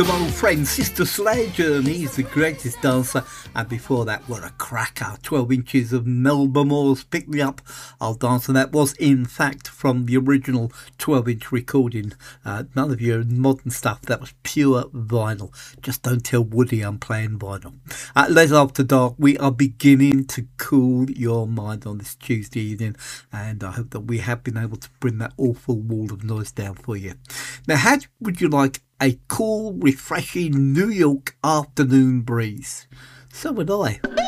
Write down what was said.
Old friend Sister Sledge, and he's the greatest dancer. And before that, what a cracker, 12 inches of Melba Moore's Pick Me Up, I'll Dance. And that was in fact from the original 12-inch recording. None of your modern stuff, that was pure vinyl. Just don't tell Woody I'm playing vinyl. Les After Dark, we are beginning to cool your mind on this Tuesday evening, and I hope that we have been able to bring that awful wall of noise down for you. Now, how would you like a cool, refreshing New York afternoon breeze? So would I.